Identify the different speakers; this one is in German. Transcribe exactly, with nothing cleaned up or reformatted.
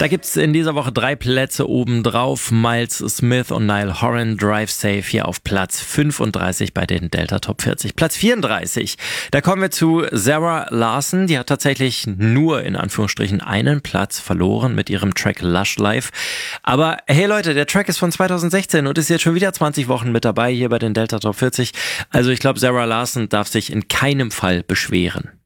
Speaker 1: Da gibt's in dieser Woche drei Plätze obendrauf. Miles Smith und Niall Horan, Drive Safe, hier auf Platz fünfunddreißig bei den Delta Top vierzig. Platz vierunddreißig, da kommen wir zu Zara Larsson. Die hat tatsächlich nur in Anführungsstrichen einen Platz verloren mit ihrem Track Lush Life. Aber hey Leute, der Track ist von zweitausendsechzehn und ist jetzt schon wieder zwanzig Wochen mit dabei hier bei den Delta Top vierzig. Also ich glaube, Zara Larsson darf sich in keinem Fall beschweren.